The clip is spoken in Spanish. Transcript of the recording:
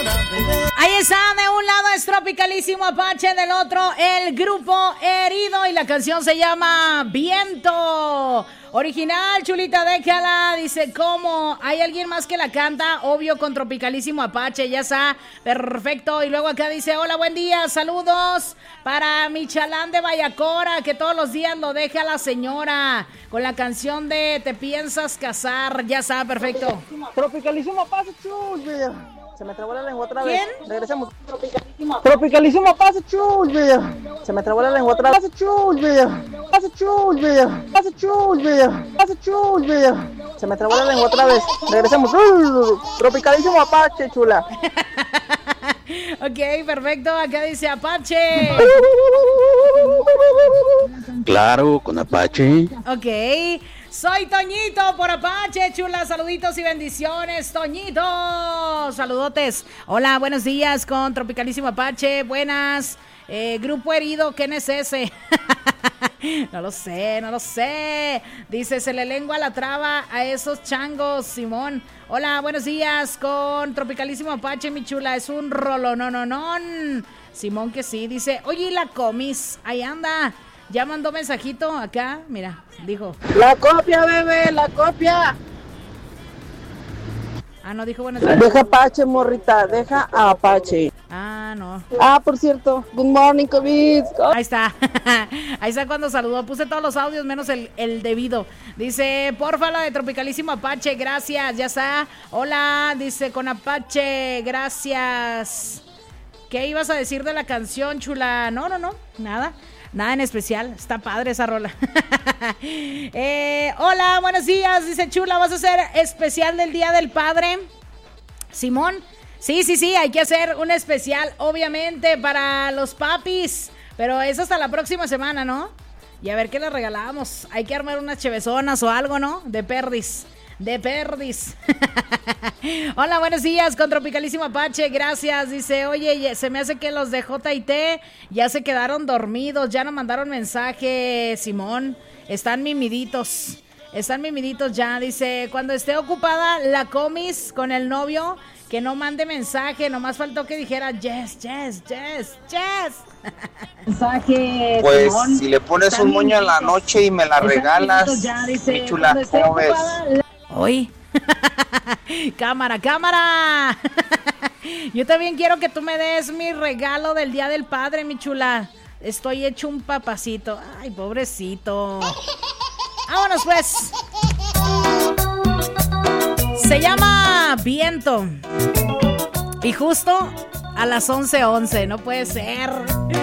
Ahí está, de un lado es Tropicalísimo Apache, del otro el Grupo Herido y la canción se llama Viento. Original, chulita, déjala. Dice, ¿cómo? ¿Hay alguien más que la canta? Obvio, con Tropicalísimo Apache, ya está. Perfecto. Y luego acá dice, hola, buen día, saludos para mi chalán de Vallacora, que todos los días lo deja la señora, con la canción de Te piensas casar. Ya está, perfecto. Tropicalísimo Apache, chul, se me trabó la lengua otra vez. ¿Quién? Regresemos. Tropicalísimo Apache, chul, se me trabó la lengua otra vez. Apache, chul, Apache, chul, Apache, chul, Apache, chul, se me trabó la lengua otra vez. Regresemos. Tropicalísimo Apache, chula. Ok, perfecto. Acá dice Apache. Claro, con Apache. Ok. Soy Toñito por Apache, chula. Saluditos y bendiciones, Toñito. Saludotes. Hola, buenos días con Tropicalísimo Apache. Buenas. Grupo Herido, ¿quién es ese? No lo sé. Dice, se le lengua la traba a esos changos, Simón. Hola, buenos días con Tropicalísimo Apache, mi chula. Es un rolonononón. Simón que sí. Dice, oye, ¿y la comis? Ahí anda. Ya mandó mensajito acá, mira, dijo. La copia, bebé, la copia. Ah, no, dijo buenos días. Deja Apache, morrita, deja a Apache. Ah, no. Ah, por cierto, good morning, COVID. Ahí está. Ahí está cuando saludó. Puse todos los audios menos el debido. Dice, porfa, la de Tropicalísimo Apache, gracias. Ya está. Hola, dice con Apache, gracias. ¿Qué ibas a decir de la canción, chula? No, nada. Nada en especial, está padre esa rola. Hola, buenos días, dice chula, ¿vas a hacer especial del Día del Padre? Simón, sí, hay que hacer un especial, obviamente, para los papis, pero es hasta la próxima semana, ¿no? Y a ver qué les regalamos, hay que armar unas chevezonas o algo, ¿no? De perdis. Hola, buenos días con Tropicalísimo Apache, gracias. Dice, oye, se me hace que los de J&T ya se quedaron dormidos, ya no mandaron mensaje, Simón. Están mimiditos ya. Dice, cuando esté ocupada la comis con el novio, que no mande mensaje, nomás faltó que dijera yes. Mensaje. Pues Simón, si le pones un moño en la noche y me la regalas, ya, dice, mi chula, ¿cómo ves? Hoy. Cámara. Yo también quiero que tú me des mi regalo del Día del Padre, mi chula. Estoy hecho un papacito. Ay, pobrecito. Vámonos, pues. Se llama Viento. Y justo a las 11:11. No puede ser.